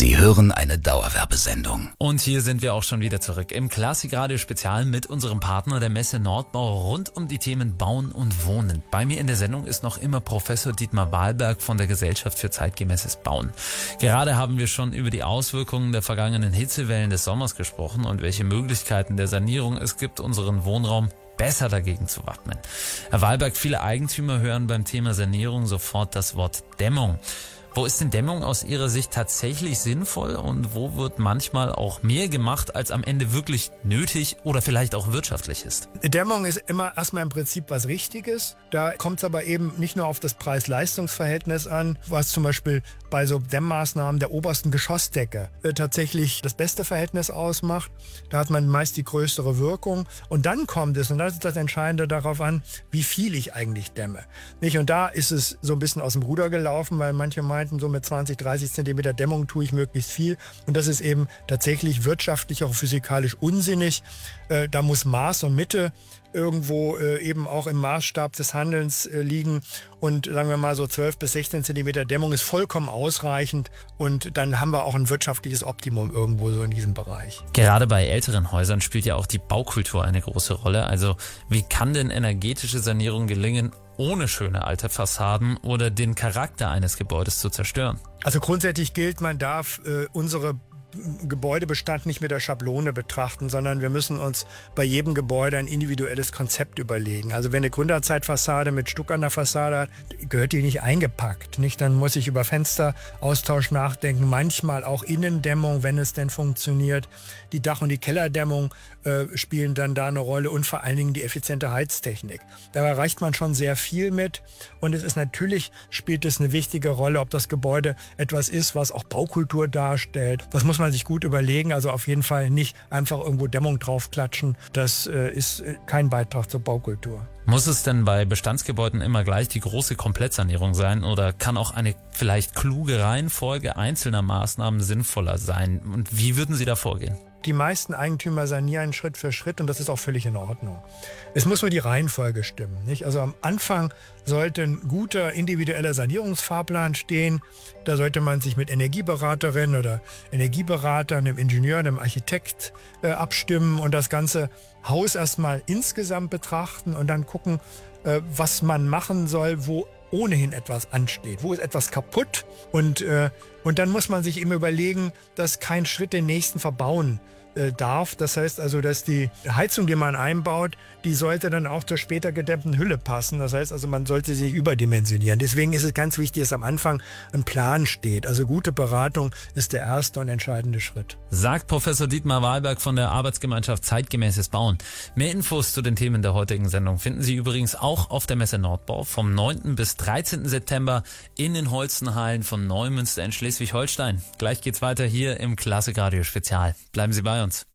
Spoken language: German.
Sie hören eine Dauerwerbesendung. Und hier sind wir auch schon wieder zurück im Klassikradio Spezial mit unserem Partner der Messe Nordbau rund um die Themen Bauen und Wohnen. Bei mir in der Sendung ist noch immer Professor Dietmar Wahlberg von der Gesellschaft für zeitgemäßes Bauen. Gerade haben wir schon über die Auswirkungen der vergangenen Hitzewellen des Sommers gesprochen und welche Möglichkeiten der Sanierung es gibt, unseren Wohnraum besser dagegen zu wappnen. Herr Wahlberg, viele Eigentümer hören beim Thema Sanierung sofort das Wort Dämmung. Wo ist denn Dämmung aus Ihrer Sicht tatsächlich sinnvoll und wo wird manchmal auch mehr gemacht, als am Ende wirklich nötig oder vielleicht auch wirtschaftlich ist? Dämmung ist immer erstmal im Prinzip was Richtiges. Da kommt es aber eben nicht nur auf das Preis-Leistungs-Verhältnis an, was zum Beispiel bei so Dämmmaßnahmen der obersten Geschossdecke tatsächlich das beste Verhältnis ausmacht. Da hat man meist die größere Wirkung. Und dann kommt es, und das ist das Entscheidende, darauf an, wie viel ich eigentlich dämme. Nicht? Und da ist es so ein bisschen aus dem Ruder gelaufen, weil manche meinen, so mit 20, 30 Zentimeter Dämmung tue ich möglichst viel. Und das ist eben tatsächlich wirtschaftlich, auch physikalisch unsinnig. Da muss Maß und Mitte irgendwo eben auch im Maßstab des Handelns liegen. Und sagen wir mal so 12 bis 16 Zentimeter Dämmung ist vollkommen ausreichend. Und dann haben wir auch ein wirtschaftliches Optimum irgendwo so in diesem Bereich. Gerade bei älteren Häusern spielt ja auch die Baukultur eine große Rolle. Also wie kann denn energetische Sanierung gelingen, ohne schöne alte Fassaden oder den Charakter eines Gebäudes zu zerstören? Also grundsätzlich gilt, man darf unsere Gebäudebestand nicht mit der Schablone betrachten, sondern wir müssen uns bei jedem Gebäude ein individuelles Konzept überlegen. Also wenn eine Gründerzeitfassade mit Stuck an der Fassade hat, gehört die nicht eingepackt. Nicht? Dann muss ich über Fensteraustausch nachdenken, manchmal auch Innendämmung, wenn es denn funktioniert. Die Dach- und die Kellerdämmung spielen dann da eine Rolle und vor allen Dingen die effiziente Heiztechnik. Da erreicht man schon sehr viel mit und es ist natürlich, spielt es eine wichtige Rolle, ob das Gebäude etwas ist, was auch Baukultur darstellt. Das muss man sich gut überlegen, also auf jeden Fall nicht einfach irgendwo Dämmung draufklatschen. Das ist kein Beitrag zur Baukultur. Muss es denn bei Bestandsgebäuden immer gleich die große Komplettsanierung sein oder kann auch eine vielleicht kluge Reihenfolge einzelner Maßnahmen sinnvoller sein? Und wie würden Sie da vorgehen? Die meisten Eigentümer sanieren Schritt für Schritt und das ist auch völlig in Ordnung. Es muss nur die Reihenfolge stimmen. Nicht? Also am Anfang sollte ein guter individueller Sanierungsfahrplan stehen. Da sollte man sich mit Energieberaterin oder Energieberater, einem Ingenieur, einem Architekt abstimmen und das ganze Haus erstmal insgesamt betrachten und dann gucken, was man machen soll, wo ohnehin etwas ansteht. Wo ist etwas kaputt? Und dann muss man sich eben überlegen, dass kein Schritt den nächsten verbauen darf. Das heißt also, dass die Heizung, die man einbaut, die sollte dann auch zur später gedämmten Hülle passen. Das heißt also, man sollte sich überdimensionieren. Deswegen ist es ganz wichtig, dass am Anfang ein Plan steht. Also gute Beratung ist der erste und entscheidende Schritt. Sagt Professor Dietmar Wahlberg von der Arbeitsgemeinschaft Zeitgemäßes Bauen. Mehr Infos zu den Themen der heutigen Sendung finden Sie übrigens auch auf der Messe Nordbau vom 9. bis 13. September in den Holstenhallen von Neumünster in Schleswig-Holstein. Gleich geht's weiter hier im Klassikradio Spezial. Bleiben Sie bei uns.